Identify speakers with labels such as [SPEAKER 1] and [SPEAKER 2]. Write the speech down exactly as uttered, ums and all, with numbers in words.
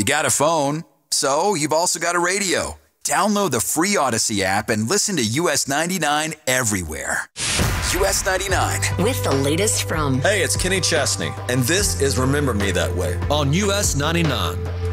[SPEAKER 1] got a phone, so you've also got a radio. Download the free Odyssey app and listen to U S ninety-nine everywhere. U S ninety-nine.
[SPEAKER 2] With the latest from...
[SPEAKER 3] Hey, it's Kenny Chesney, and this is Remember Me That Way on U S ninety-nine.